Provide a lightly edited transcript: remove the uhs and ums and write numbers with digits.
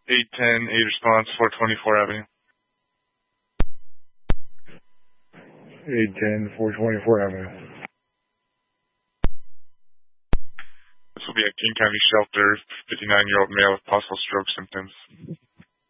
810, 8 response, 424 Avenue. 810, 424 Avenue. This will be at King County Shelter, 59-year-old male with possible stroke symptoms.